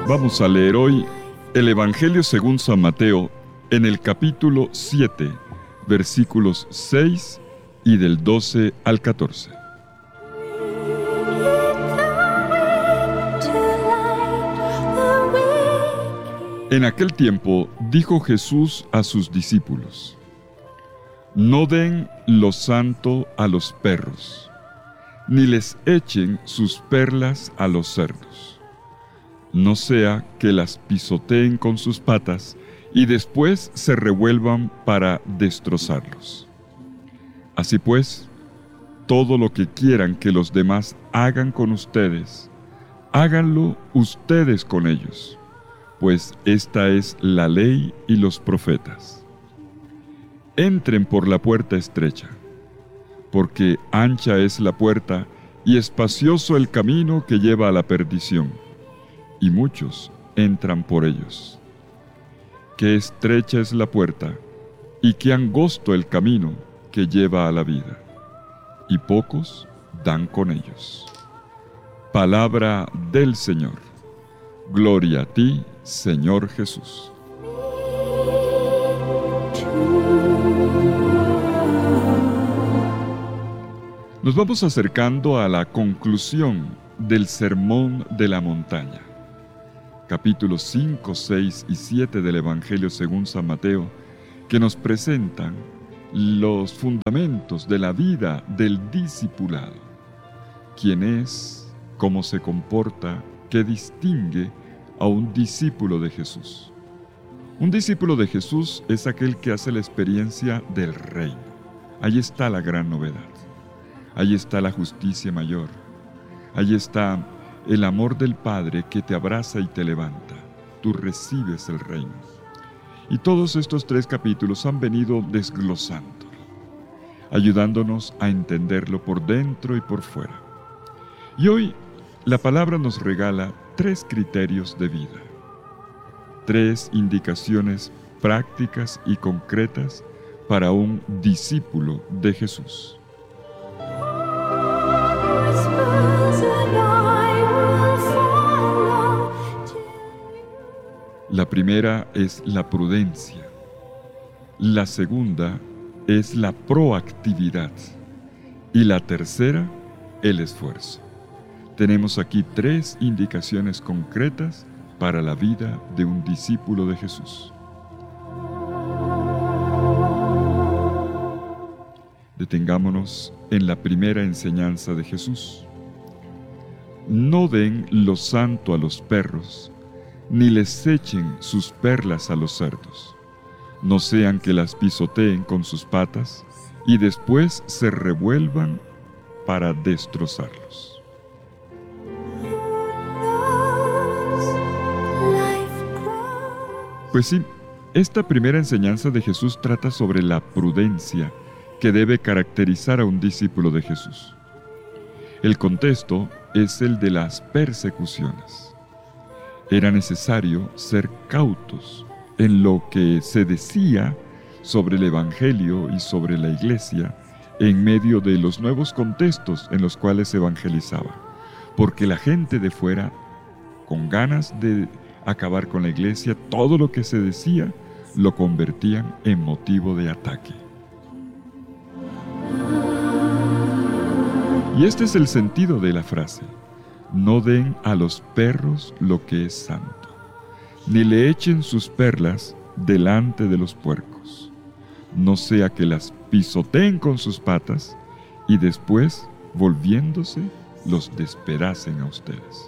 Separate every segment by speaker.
Speaker 1: Vamos a leer hoy el Evangelio según San Mateo en el capítulo 7, versículos 6 y del 12 al 14. En aquel tiempo dijo Jesús a sus discípulos: No den lo santo a los perros, ni les echen sus perlas a los cerdos, no sea que las pisoteen con sus patas y después se revuelvan para destrozarlos. Así pues, todo lo que quieran que los demás hagan con ustedes, háganlo ustedes con ellos, pues esta es la ley y los profetas. Entren por la puerta estrecha, porque ancha es la puerta y espacioso el camino que lleva a la perdición, y muchos entran por ellos. Qué estrecha es la puerta, y qué angosto el camino que lleva a la vida, y pocos dan con ellos. Palabra del Señor. Gloria a ti, Señor Jesús. Nos vamos acercando a la conclusión del Sermón de la Montaña. Capítulos 5, 6 y 7 del Evangelio según San Mateo, que nos presentan los fundamentos de la vida del discipulado. ¿Quién es? ¿Cómo se comporta? ¿Qué distingue a un discípulo de Jesús? Un discípulo de Jesús es aquel que hace la experiencia del reino. Ahí está la gran novedad. Ahí está la justicia mayor. Ahí está el amor del Padre que te abraza y te levanta. Tú recibes el reino. Y todos estos 3 capítulos han venido desglosándolo, ayudándonos a entenderlo por dentro y por fuera. Y hoy la palabra nos regala 3 criterios de vida, 3 indicaciones prácticas y concretas para un discípulo de Jesús. La primera es la prudencia, la segunda es la proactividad y la tercera, el esfuerzo. Tenemos aquí 3 indicaciones concretas para la vida de un discípulo de Jesús. Detengámonos en la primera enseñanza de Jesús. No den lo santo a los perros, ni les echen sus perlas a los cerdos, no sean que las pisoteen con sus patas y después se revuelvan para destrozarlos. Pues sí, esta primera enseñanza de Jesús trata sobre la prudencia que debe caracterizar a un discípulo de Jesús. El contexto es el de las persecuciones. Era necesario ser cautos en lo que se decía sobre el Evangelio y sobre la Iglesia en medio de los nuevos contextos en los cuales se evangelizaba, porque la gente de fuera, con ganas de acabar con la Iglesia, todo lo que se decía lo convertían en motivo de ataque. Y este es el sentido de la frase: no den a los perros lo que es santo, ni le echen sus perlas delante de los puercos, no sea que las pisoteen con sus patas y después, volviéndose, los despedacen a ustedes.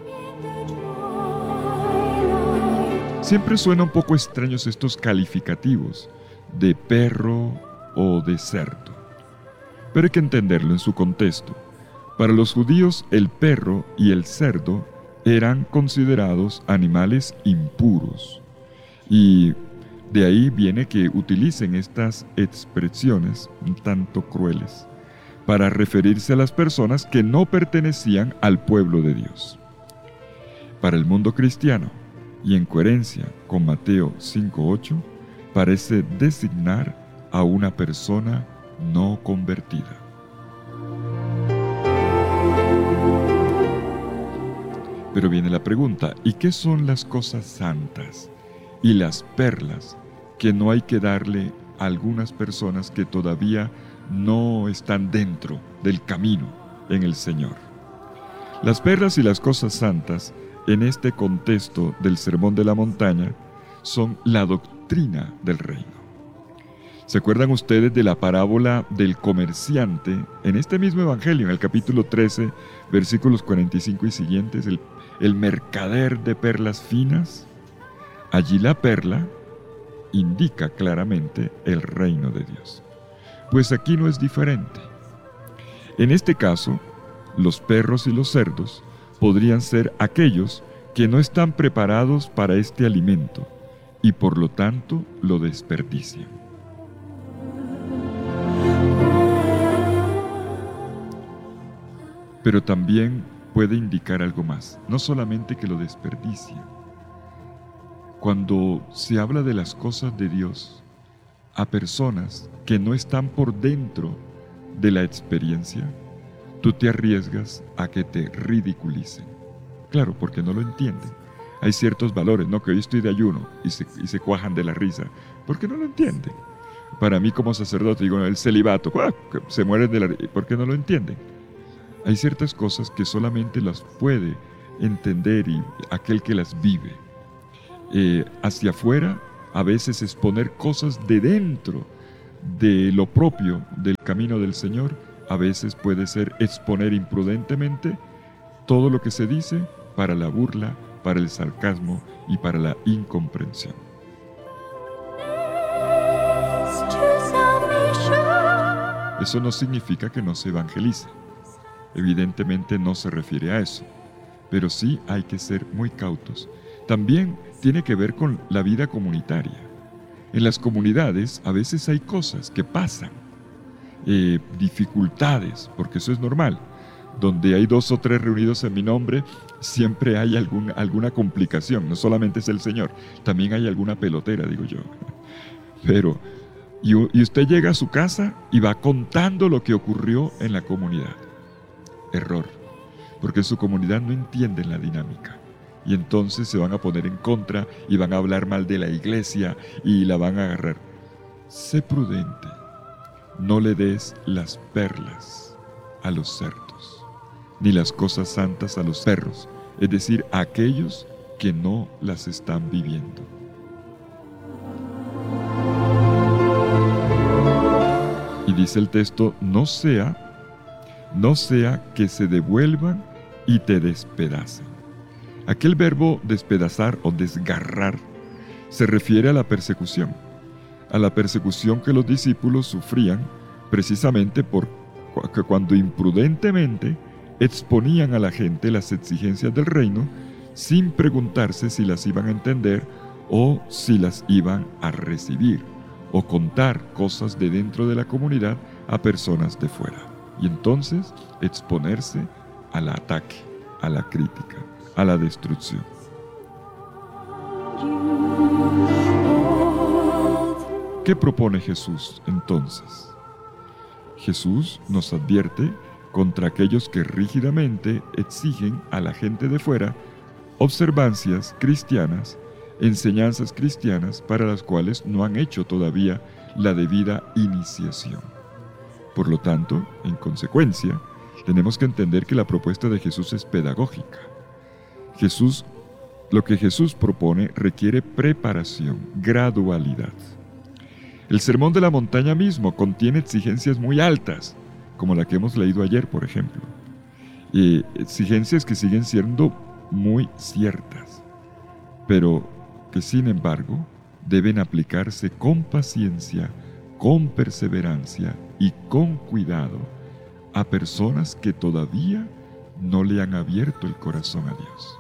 Speaker 1: Siempre suena un poco extraños estos calificativos de perro o de cerdo, pero hay que entenderlo en su contexto. Para los judíos, el perro y el cerdo eran considerados animales impuros. Y de ahí viene que utilicen estas expresiones un tanto crueles para referirse a las personas que no pertenecían al pueblo de Dios. Para el mundo cristiano, y en coherencia con Mateo 5:8, parece designar a una persona no convertida. Pero viene la pregunta, ¿y qué son las cosas santas y las perlas que no hay que darle a algunas personas que todavía no están dentro del camino en el Señor? Las perlas y las cosas santas, en este contexto del Sermón de la Montaña, son la doctrina del reino. ¿Se acuerdan ustedes de la parábola del comerciante? En este mismo Evangelio, en el capítulo 13, versículos 45 y siguientes, el mercader de perlas finas. Allí la perla indica claramente el reino de Dios. Pues aquí no es diferente. En este caso, los perros y los cerdos podrían ser aquellos que no están preparados para este alimento y por lo tanto lo desperdician. Pero también puede indicar algo más, no solamente que lo desperdician. Cuando se habla de las cosas de Dios a personas que no están por dentro de la experiencia, tú te arriesgas a que te ridiculicen. Claro, porque no lo entienden. Hay ciertos valores, ¿no? Que hoy estoy de ayuno y se cuajan de la risa, porque no lo entienden. Para mí como sacerdote, digo, el celibato, se mueren de la risa, ¿por qué no lo entienden? Hay ciertas cosas que solamente las puede entender y aquel que las vive. Hacia afuera, a veces exponer cosas de dentro de lo propio del camino del Señor, a veces puede ser exponer imprudentemente todo lo que se dice para la burla, para el sarcasmo y para la incomprensión. Eso no significa que no se evangelice. Evidentemente no se refiere a eso, pero sí hay que ser muy cautos. También tiene que ver con la vida comunitaria. En las comunidades a veces hay cosas que pasan, dificultades, porque eso es normal. Donde hay 2 o 3 reunidos en mi nombre, siempre hay alguna complicación. No solamente es el Señor, también hay alguna pelotera, digo yo. Pero, y usted llega a su casa y va contando lo que ocurrió en la comunidad. Error, porque su comunidad no entiende la dinámica. Y entonces se van a poner en contra y van a hablar mal de la iglesia y la van a agarrar. Sé prudente, no le des las perlas a los cerdos, ni las cosas santas a los perros, es decir, a aquellos que no las están viviendo. Y dice el texto, no sea que se devuelvan y te despedacen. Aquel verbo despedazar o desgarrar se refiere a la persecución que los discípulos sufrían precisamente porque cuando imprudentemente exponían a la gente las exigencias del reino sin preguntarse si las iban a entender o si las iban a recibir, o contar cosas de dentro de la comunidad a personas de fuera. Y entonces exponerse al ataque, a la crítica, a la destrucción. ¿Qué propone Jesús entonces? Jesús nos advierte contra aquellos que rígidamente exigen a la gente de fuera observancias cristianas, enseñanzas cristianas para las cuales no han hecho todavía la debida iniciación. Por lo tanto, en consecuencia, tenemos que entender que la propuesta de Jesús es pedagógica. Lo que Jesús propone requiere preparación, gradualidad. El Sermón de la Montaña mismo contiene exigencias muy altas, como la que hemos leído ayer, por ejemplo. Exigencias que siguen siendo muy ciertas, pero que sin embargo deben aplicarse con paciencia, con perseverancia y con cuidado a personas que todavía no le han abierto el corazón a Dios.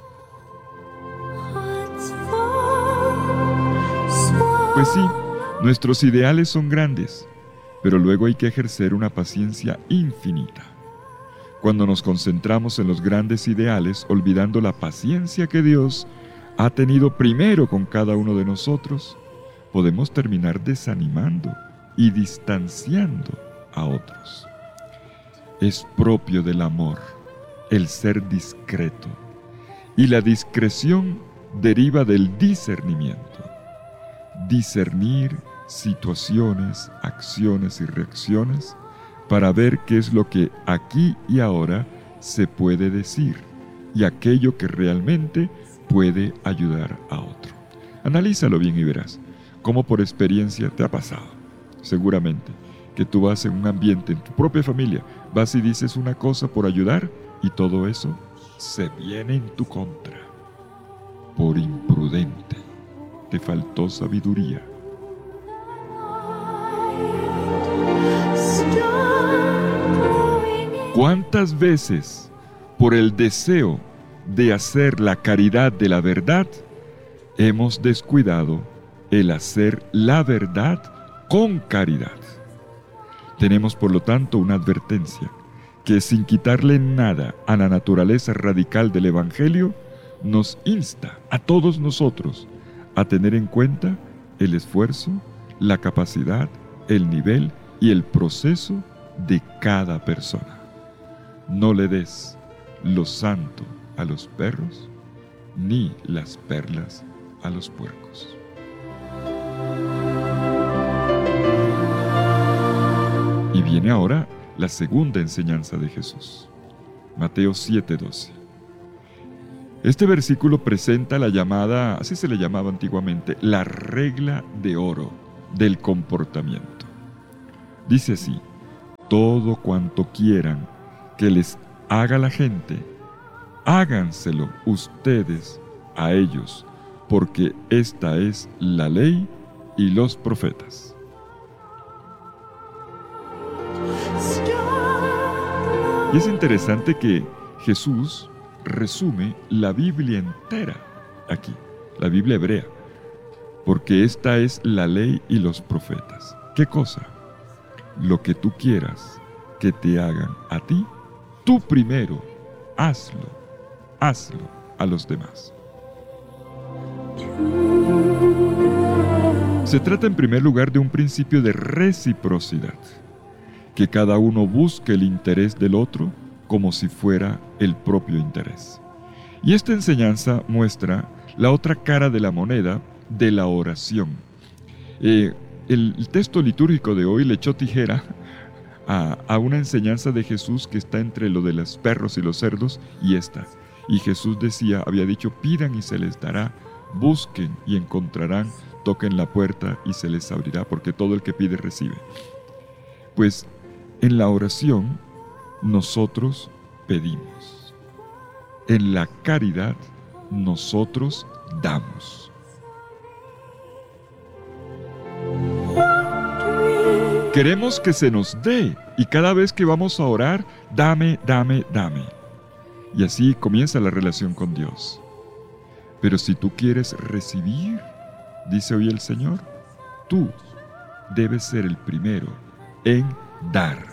Speaker 1: Pues sí, nuestros ideales son grandes, pero luego hay que ejercer una paciencia infinita. Cuando nos concentramos en los grandes ideales, olvidando la paciencia que Dios ha tenido primero con cada uno de nosotros, podemos terminar desanimando y distanciando a otros. Es propio del amor el ser discreto, Y la discreción deriva del discernimiento. Discernir situaciones, acciones y reacciones para ver qué es lo que aquí y ahora se puede decir y aquello que realmente puede ayudar a otro. Analízalo bien y verás cómo por experiencia te ha pasado. Seguramente que tú vas en un ambiente, en tu propia familia, vas y dices una cosa por ayudar y todo eso se viene en tu contra. Por imprudente, te faltó sabiduría. ¿Cuántas veces, por el deseo de hacer la caridad de la verdad, hemos descuidado el hacer la verdad con caridad? Tenemos, por lo tanto, una advertencia que, sin quitarle nada a la naturaleza radical del Evangelio, nos insta a todos nosotros a tener en cuenta el esfuerzo, la capacidad, el nivel y el proceso de cada persona. No le des lo santo a los perros, ni las perlas a los puercos. Y viene ahora la segunda enseñanza de Jesús. Mateo 7:12. Este versículo presenta la llamada, así se le llamaba antiguamente, la regla de oro del comportamiento. Dice así: todo cuanto quieran que les haga la gente, háganselo ustedes a ellos, porque esta es la ley y los profetas. Y es interesante que Jesús resume la Biblia entera aquí, la Biblia hebrea, porque esta es la ley y los profetas. ¿Qué cosa? Lo que tú quieras que te hagan a ti, tú primero hazlo a los demás. Se trata en primer lugar de un principio de reciprocidad, que cada uno busque el interés del otro como si fuera el propio interés. Y esta enseñanza muestra la otra cara de la moneda de la oración. El texto litúrgico de hoy le echó tijera a una enseñanza de Jesús que está entre lo de los perros y los cerdos y esta. Y Jesús había dicho: pidan y se les dará, busquen y encontrarán, toquen la puerta y se les abrirá, porque todo el que pide recibe. Pues en la oración nosotros pedimos. En la caridad nosotros damos. Queremos que se nos dé, y cada vez que vamos a orar, dame, dame, dame. Y así comienza la relación con Dios. Pero si tú quieres recibir, dice hoy el Señor, tú debes ser el primero en dar.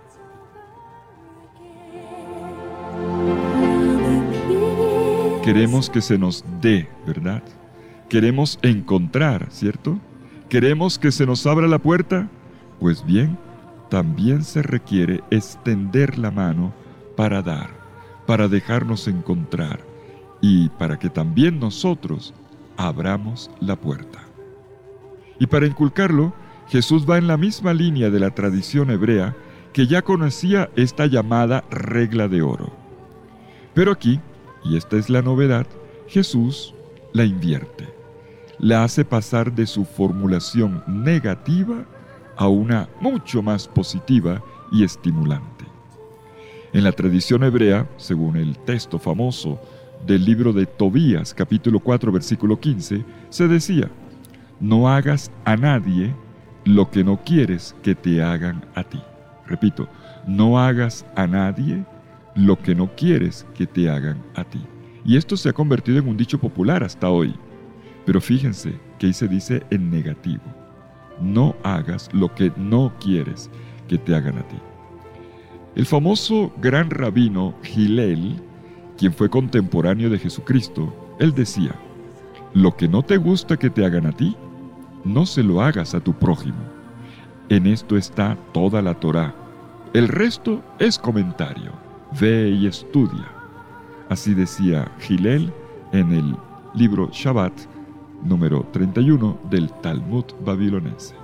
Speaker 1: Queremos que se nos dé, ¿verdad? Queremos encontrar, ¿cierto? Queremos que se nos abra la puerta. Pues bien, también se requiere extender la mano para dar, para dejarnos encontrar y para que también nosotros abramos la puerta. Y para inculcarlo, Jesús va en la misma línea de la tradición hebrea que ya conocía esta llamada regla de oro. Pero aquí, y esta es la novedad, Jesús la invierte. La hace pasar de su formulación negativa a una mucho más positiva y estimulante. En la tradición hebrea, según el texto famoso del libro de Tobías, capítulo 4, versículo 15, se decía: no hagas a nadie lo que no quieres que te hagan a ti. Repito, no hagas a nadie lo que no quieres que te hagan a ti. Y esto se ha convertido en un dicho popular hasta hoy. Pero fíjense que ahí se dice en negativo: no hagas lo que no quieres que te hagan a ti. El famoso gran rabino Hillel, quien fue contemporáneo de Jesucristo, él decía: lo que no te gusta que te hagan a ti, no se lo hagas a tu prójimo. En esto está toda la Torá. El resto es comentario. Ve y estudia. Así decía Hillel en el libro Shabbat, número 31 del Talmud babilonense.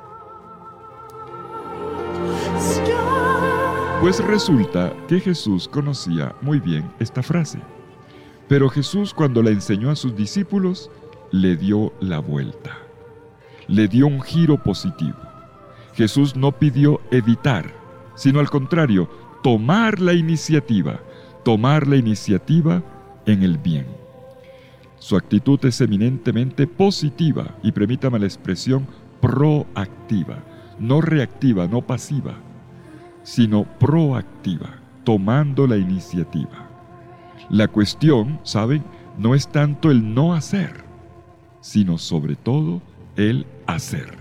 Speaker 1: Pues resulta que Jesús conocía muy bien esta frase. Pero Jesús, cuando la enseñó a sus discípulos, le dio la vuelta. Le dio un giro positivo. Jesús no pidió evitar, sino al contrario, tomar la iniciativa en el bien. Su actitud es eminentemente positiva y, permítame la expresión, proactiva, no reactiva, no pasiva, sino proactiva, tomando la iniciativa. La cuestión, ¿saben?, no es tanto el no hacer, sino sobre todo el hacer.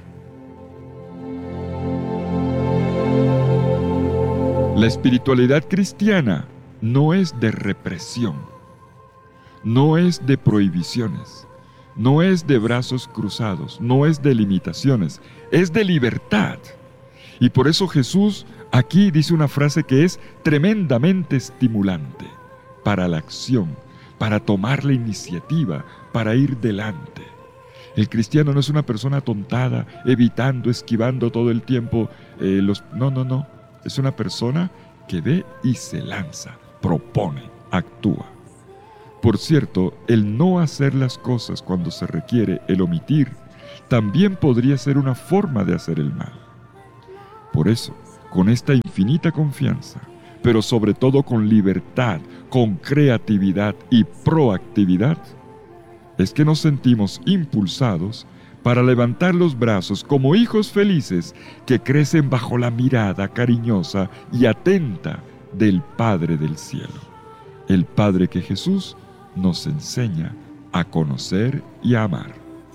Speaker 1: La espiritualidad cristiana no es de represión, no es de prohibiciones, no es de brazos cruzados, no es de limitaciones, es de libertad. Y por eso Jesús aquí dice una frase que es tremendamente estimulante para la acción, para tomar la iniciativa, para ir delante. El cristiano no es una persona atontada, evitando, esquivando todo el tiempo No. Es una persona que ve y se lanza, propone, actúa. Por cierto, el no hacer las cosas cuando se requiere, el omitir, también podría ser una forma de hacer el mal. Por eso, con esta infinita confianza, pero sobre todo con libertad, con creatividad y proactividad, es que nos sentimos impulsados para levantar los brazos como hijos felices que crecen bajo la mirada cariñosa y atenta del Padre del cielo, el Padre que Jesús nos enseña a conocer y a amar.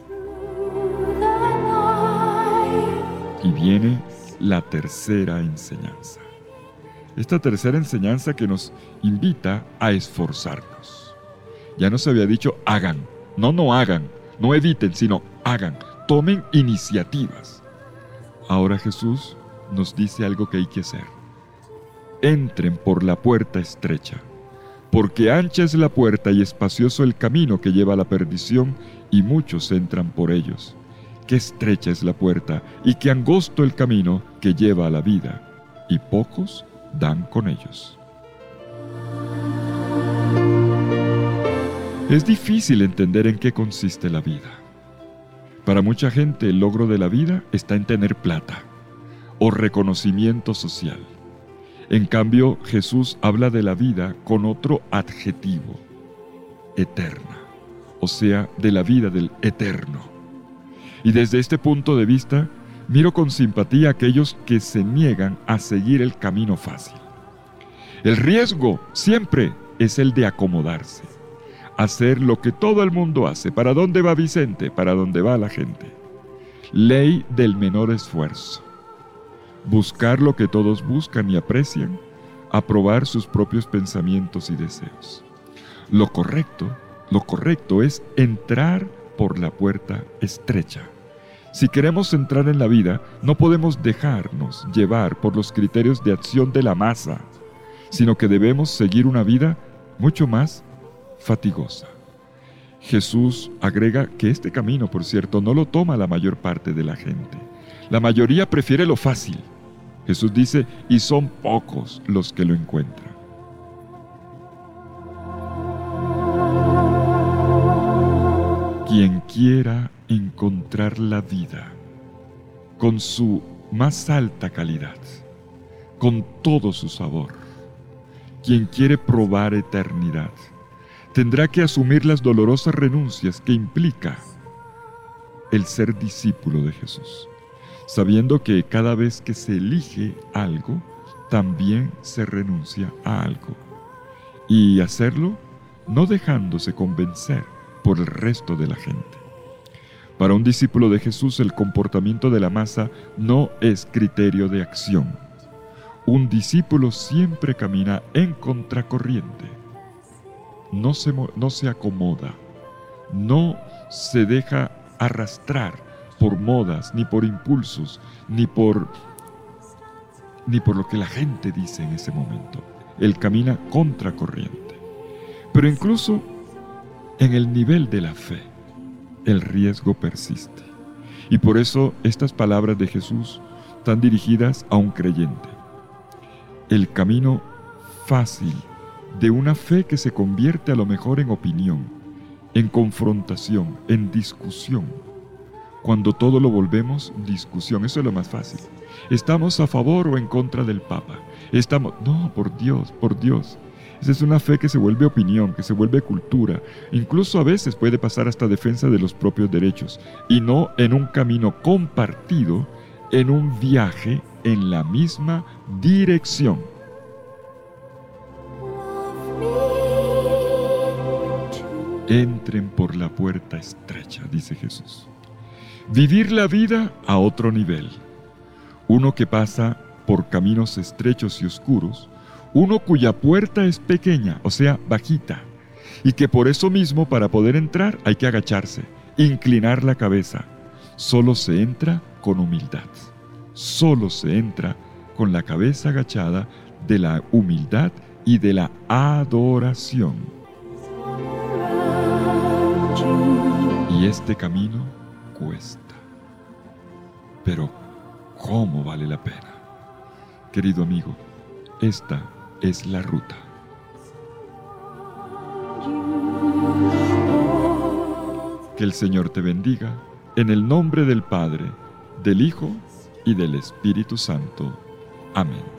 Speaker 1: Y viene la tercera enseñanza. Esta tercera enseñanza que nos invita a esforzarnos. Ya nos había dicho hagan, no hagan, no eviten, sino hagan, tomen iniciativas. Ahora Jesús nos dice algo que hay que hacer. Entren por la puerta estrecha, porque ancha es la puerta y espacioso el camino que lleva a la perdición, y muchos entran por ellos. Qué estrecha es la puerta y qué angosto el camino que lleva a la vida, y pocos dan con ellos. Es difícil entender en qué consiste la vida. Para mucha gente el logro de la vida está en tener plata o reconocimiento social. En cambio, Jesús habla de la vida con otro adjetivo, eterna, o sea, de la vida del eterno. Y desde este punto de vista, miro con simpatía a aquellos que se niegan a seguir el camino fácil. El riesgo siempre es el de acomodarse, hacer lo que todo el mundo hace. ¿Para dónde va Vicente? Para dónde va la gente. Ley del menor esfuerzo. Buscar lo que todos buscan y aprecian, aprobar sus propios pensamientos y deseos. Lo correcto es entrar por la puerta estrecha. Si queremos entrar en la vida, no podemos dejarnos llevar por los criterios de acción de la masa, sino que debemos seguir una vida mucho más fatigosa. Jesús agrega que este camino, por cierto, no lo toma la mayor parte de la gente. La mayoría prefiere lo fácil. Jesús dice, y son pocos los que lo encuentran. Quien quiera encontrar la vida con su más alta calidad, con todo su sabor, quien quiere probar eternidad, tendrá que asumir las dolorosas renuncias que implica el ser discípulo de Jesús, sabiendo que cada vez que se elige algo, también se renuncia a algo, y hacerlo no dejándose convencer por el resto de la gente. Para un discípulo de Jesús, el comportamiento de la masa no es criterio de acción. Un discípulo siempre camina en contracorriente. No se acomoda, no se deja arrastrar por modas, ni por impulsos, ni por lo que la gente dice en ese momento. Él camina contracorriente. Pero incluso en el nivel de la fe, el riesgo persiste. Y por eso estas palabras de Jesús están dirigidas a un creyente. El camino fácil de una fe que se convierte a lo mejor en opinión, en confrontación, en discusión. Cuando todo lo volvemos discusión, eso es lo más fácil. ¿Estamos a favor o en contra del Papa? No, por Dios, por Dios. Esa es una fe que se vuelve opinión, que se vuelve cultura. Incluso a veces puede pasar hasta defensa de los propios derechos, y no en un camino compartido, en un viaje en la misma dirección. Entren por la puerta estrecha, dice Jesús. Vivir la vida a otro nivel. Uno que pasa por caminos estrechos y oscuros, uno cuya puerta es pequeña, o sea, bajita, y que por eso mismo para poder entrar hay que agacharse, inclinar la cabeza. Solo se entra con humildad. Solo se entra con la cabeza agachada de la humildad y de la adoración. Y este camino cuesta. Pero, ¿cómo vale la pena? Querido amigo, esta es la ruta. Que el Señor te bendiga, en el nombre del Padre, del Hijo y del Espíritu Santo. Amén.